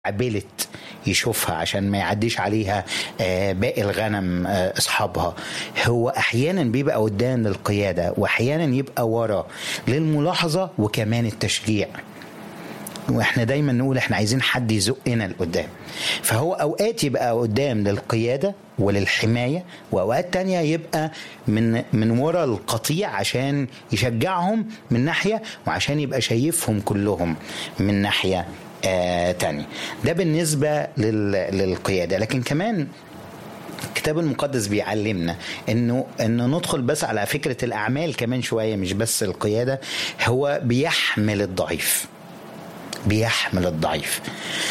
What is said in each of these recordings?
عبلت يشوفها عشان ما يعديش عليها باقي الغنم اصحابها. هو احيانا بيبقى قدام للقيادة واحيانا يبقى ورا للملاحظة وكمان التشجيع. واحنا دايما نقول احنا عايزين حد يزقنا لقدام، فهو اوقات يبقى قدام للقيادة وللحماية، واوقات تانية يبقى من ورا القطيع عشان يشجعهم من ناحية وعشان يبقى شايفهم كلهم من ناحية تاني. ده بالنسبة للقيادة. لكن كمان الكتاب المقدس بيعلمنا انه ندخل بس على فكرة الاعمال كمان شوية، مش بس القيادة. هو بيحمل الضعيف، بيحمل الضعيف.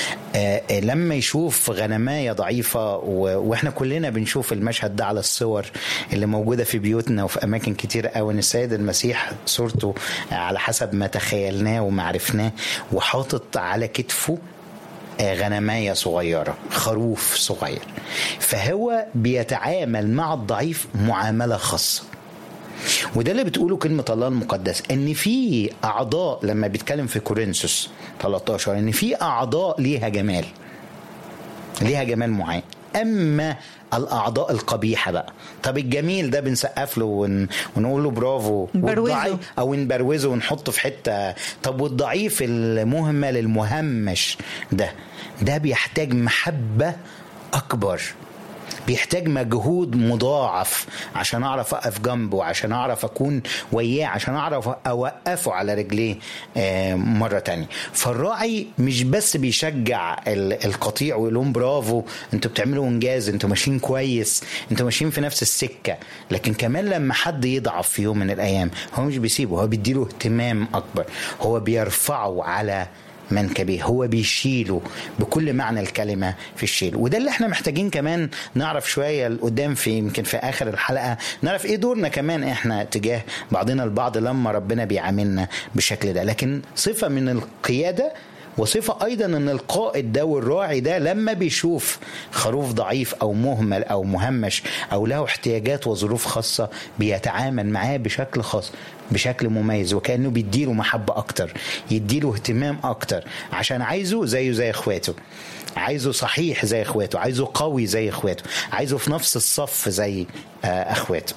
لما يشوف غنماية ضعيفة، واحنا كلنا بنشوف المشهد ده على الصور اللي موجودة في بيوتنا وفي اماكن كتير قوي، ان السيد المسيح صورته على حسب ما تخيلناه ومعرفناه وحاطط على كتفه غنماية صغيرة، خروف صغير. فهو بيتعامل مع الضعيف معاملة خاصة. وده اللي بتقوله كلمة الله المقدس، ان في اعضاء لما بيتكلم في كورنثوس 13 ان في اعضاء ليها جمال، ليها جمال معين. اما الاعضاء القبيحة بقى، طب الجميل ده بنسقف له ونقول له برافو، والضعيف او نبروزه ونحطه في حتة. طب والضعيف المهمل المهمش ده بيحتاج محبة اكبر، بيحتاج مجهود مضاعف عشان اعرف اقف جنبه، عشان اعرف اكون وياه، عشان اعرف اوقفه على رجليه مرة تانية. فالراعي مش بس بيشجع القطيع ويقول لهم برافو، انتوا بتعملوا انجاز، انتوا ماشيين كويس، انتوا ماشيين في نفس السكة. لكن كمان لما حد يضعف في يوم من الايام هو مش بيسيبه، هو بيديله اهتمام اكبر، هو بيرفعه على منكبه، هو بيشيله بكل معنى الكلمة في الشيل. وده اللي احنا محتاجين كمان نعرف شوية لقدام، في يمكن في آخر الحلقة نعرف ايه دورنا كمان احنا تجاه بعضنا البعض لما ربنا بيعاملنا بالشكل ده. لكن صفة من القيادة وصفة أيضا أن القائد ده والراعي ده لما بيشوف خروف ضعيف أو مهمل أو مهمش أو له احتياجات وظروف خاصة بيتعامل معاه بشكل خاص، بشكل مميز، وكأنه بيديله محبة أكتر، يديله اهتمام أكتر، عشان عايزه زيه زي إخواته، عايزه صحيح زي إخواته، عايزه قوي زي إخواته، عايزه في نفس الصف زي إخواته.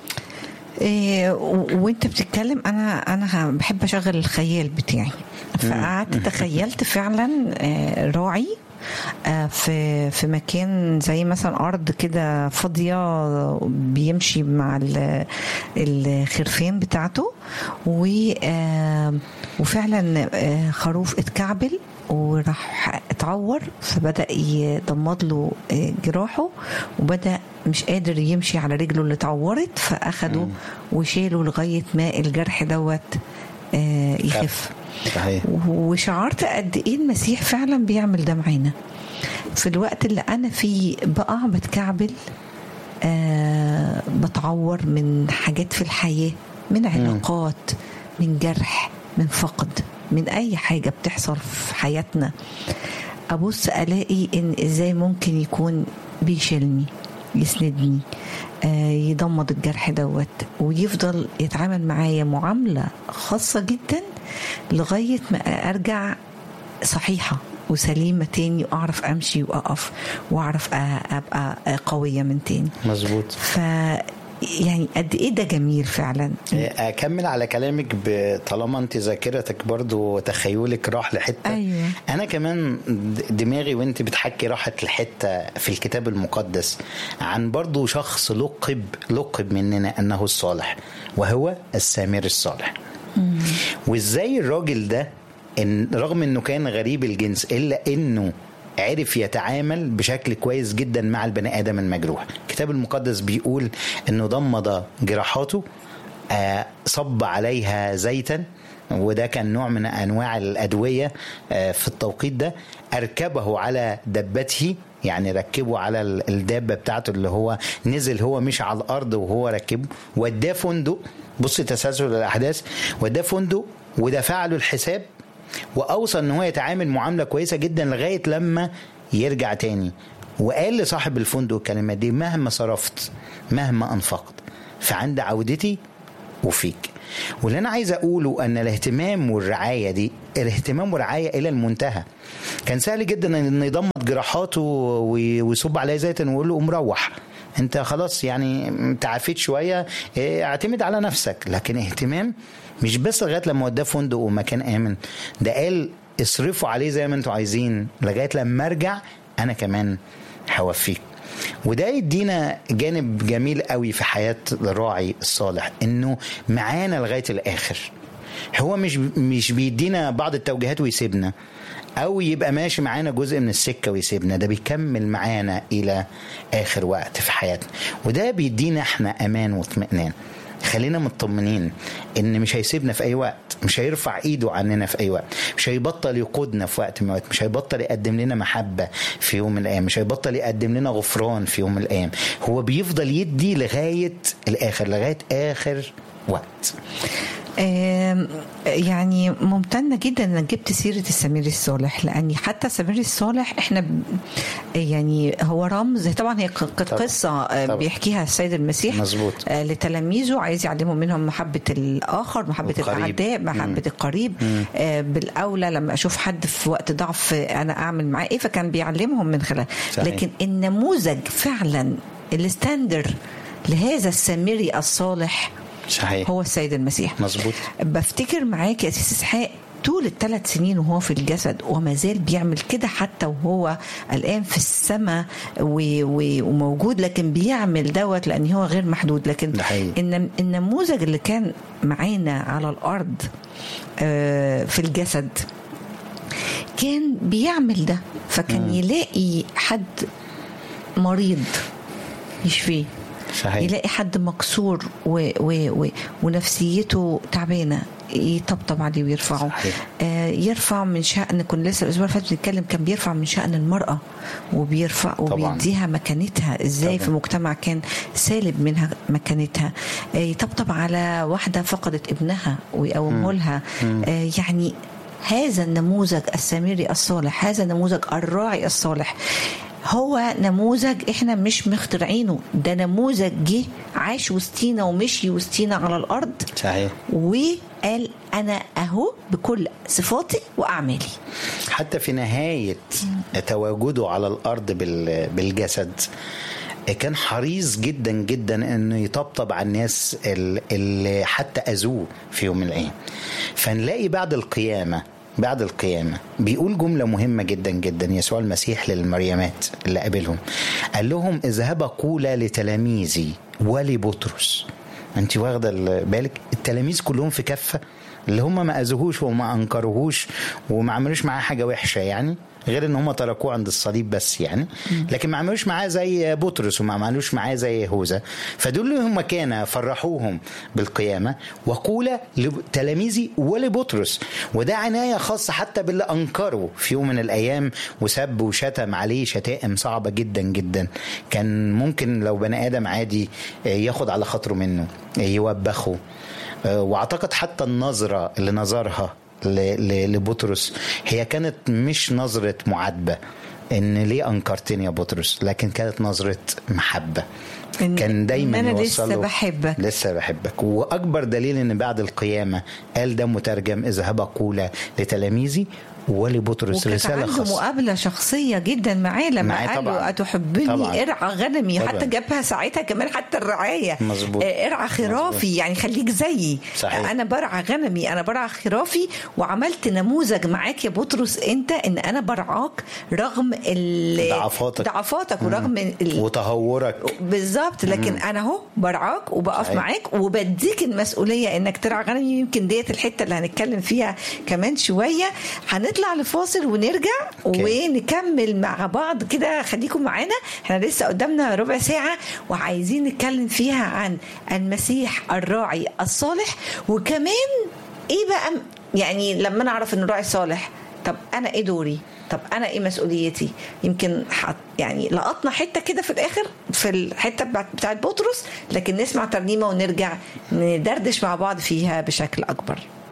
وانت بتتكلم انا بحب اشغل الخيال بتاعي، فقعدت تخيلت فعلا راعي في مكان زي مثلا ارض كده فاضيه، بيمشي مع الخرفان بتاعته، وفعلا خروف اتكعبل وراح اتعور، فبدأ يضمد له جراحه وبدأ مش قادر يمشي على رجله اللي اتعورت، فأخده وشيله لغاية ما الجرح دوت يخف. وشعرت قد ايه المسيح فعلا بيعمل ده معانا في الوقت اللي انا فيه بقى بتكعبل، بتعور من حاجات في الحياة، من علاقات، من جرح، من فقد، من اي حاجة بتحصل في حياتنا. ابص الاقي ان ازاي ممكن يكون بيشيلني، يسندني، يضمد الجرح دوت، ويفضل يتعامل معايا معاملة خاصة جدا لغاية ما ارجع صحيحة وسليمة تاني، وأعرف أمشي وأقف وأعرف أبقى قوية من تاني. مظبوط. يعني قد ايه ده جميل فعلا. اكمل على كلامك طالما انت ذاكرتك برضو تخيلك راح لحته. أيوة. انا كمان دماغي وانت بتحكي راحت لحته في الكتاب المقدس عن برضو شخص لقب مننا انه الصالح، وهو السامري الصالح. وازاي الراجل ده رغم انه كان غريب الجنس الا انه عرف يتعامل بشكل كويس جدا مع البني آدم المجروح. الكتاب المقدس بيقول انه ضمد جراحاته، صب عليها زيتا، وده كان نوع من انواع الادوية في التوقيت ده، اركبه على دبته، يعني ركبه على الدابة بتاعته اللي هو نزل، هو مش على الارض وهو ركبه، وداه فندق. بص تسلسل الاحداث، وداه فندق ودفع له الحساب، وأوصى أنه هو يتعامل معاملة كويسة جدا لغاية لما يرجع تاني. وقال لصاحب الفندق الكلمات دي: مهما صرفت، مهما أنفقت، فعند عودتي وفيك. واللي أنا عايز أقوله أن الاهتمام والرعاية دي الاهتمام والرعاية إلى المنتهى. كان سهل جدا أن يضمد جراحاته ويصب عليه زيتا ويقول له مروح انت خلاص يعني تعافيت شوية اعتمد على نفسك. لكن اهتمام مش بس لغاية لما وداه فندق ومكان آمن، ده قال اصرفوا عليه زي ما انتوا عايزين لغاية لما ارجع انا كمان هوفيك. وده يدينا جانب جميل قوي في حياة الراعي الصالح، انه معانا لغاية الاخر. هو مش بيدينا بعض التوجيهات ويسيبنا او يبقى ماشي معانا جزء من السكة ويسيبنا، ده بيكمل معانا الى اخر وقت في حياتنا. وده بيدينا احنا امان واطمئنان. خلينا مطمنين ان مش هيسيبنا في اي وقت، مش هيرفع ايده عننا في اي وقت، مش هيبطل يقودنا في وقت من الوقت، مش هيبطل يقدم لنا محبة في يوم من الايام، مش هيبطل يقدم لنا غفران في يوم من الايام. هو بيفضل يدي لغاية الاخر، لغاية اخر وقت. يعني ممتنة جدا انك جبت سيرة السمير الصالح، لاني حتى السمير الصالح احنا يعني هو رمز. طبعا هي قصة بيحكيها السيد المسيح مزبوط. لتلاميذه، عايز يعلمهم منهم محبة الآخر، محبة الأعداء، محبة القريب. بالأولى لما أشوف حد في وقت ضعف أنا أعمل معاه إيه، فكان بيعلمهم من خلال. لكن النموذج فعلا الستاندر لهذا السامري الصالح صحيح هو السيد المسيح. مظبوط. بفتكر معاك يا أسيس إسحاق طول 3 سنين وهو في الجسد، وما زال بيعمل كده حتى وهو الآن في السماء وموجود، لكن بيعمل دوت لأن هو غير محدود. لكن النموذج اللي كان معانا على الأرض في الجسد كان بيعمل ده، فكان يلاقي حد مريض يشفيه، صحيح. يلاقي حد مكسور ونفسيته تعبانه يطبطب عليه ويرفعه. يرفع من شأن. كنا لسه الأسبوع اللي فات بنتكلم، كان بيرفع من شأن المرأة وبيرفع وبيديها مكانتها ازاي طبعا. في مجتمع كان سالب منها مكانتها. يطبطب على واحدة فقدت ابنها ويقومه لها. يعني هذا النموذج السامري الصالح، هذا النموذج الراعي الصالح، هو نموذج احنا مش مخترعينه، ده نموذج جه عاش وسطينا ومشي وسطينا على الارض، صحيح. وقال انا اهو بكل صفاتي واعمالي. حتى في نهاية تواجده على الارض بالجسد كان حريص جدا جدا انه يطبطب على الناس اللي حتى اذوه في يوم من الايام. فنلاقي بعد القيامة بيقول جملة مهمة جدا جدا يسوع المسيح للمريمات اللي قابلهم، قال لهم اذهبا قولا لتلاميذي ولبطرس. انت واخدة بالك التلاميذ كلهم في كفة، اللي هم ما أذوهوش وما أنكروهوش وما عملوش معاه حاجة وحشة، يعني غير ان هم تركوه عند الصليب بس يعني، لكن ما عملوش معاه زي بطرس وما عملوش معاه زي يهوذا. فدول اللي هم كان فرحوهم بالقيامة. وقولا لتلاميذي ولبطرس، وده عناية خاصة حتى باللي أنكروا في يوم من الأيام وسب وشتم عليه شتائم صعبة جدا جدا. كان ممكن لو بني آدم عادي ياخد على خاطره منه يوبخه. واعتقد حتى النظرة اللي نظرها لبطرس هي كانت مش نظرة معاتبة ان ليه انكرتني يا بطرس، لكن كانت نظرة محبة. كان دايما أنا لسه بحبك. واكبر دليل ان بعد القيامة قال ده مترجم اذهبا قولا لتلاميذي ولبطرس رسالة خاصة. عنده مقابلة شخصية جدا معاه لما قال له أتحبني ارعى غنمي طبعا. حتى جابها ساعتها كمان حتى الرعاية مزبوط. ارعى خرافي مزبوط. يعني خليك زيي، صحيح. أنا برعى غنمي، أنا برعى خرافي، وعملت نموذج معاك يا بطرس أنت إن أنا برعاك رغم ضعفاتك ورغم وتهورك بالظبط، لكن أنا هو برعاك وبقف صحيح. معاك وبديك المسؤولية إنك ترعى غنمي. يمكن ديت الحتة اللي هنتكلم فيها كمان شوية. هنطلع لفاصل ونرجع ونكمل مع بعض كده. خليكم معانا، احنا لسه قدامنا ربع ساعة وعايزين نتكلم فيها عن المسيح الراعي الصالح. وكمان ايه بقى يعني لما نعرف انه راعي صالح، طب انا ايه دوري، طب انا ايه مسؤوليتي. يمكن يعني لقطنا حتة كده في الاخر في الحتة بتاعت بطرس، لكن نسمع ترنيمة ونرجع ندردش مع بعض فيها بشكل اكبر.